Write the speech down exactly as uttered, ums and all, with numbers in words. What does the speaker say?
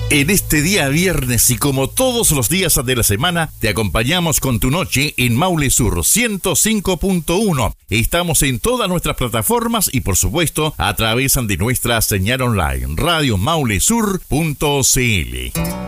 En este día viernes y como todos los días de la semana, te acompañamos con tu noche en Maule Sur ciento cinco punto uno. Estamos en todas nuestras plataformas y por supuesto a través de nuestra señal online radio maule sur punto c l.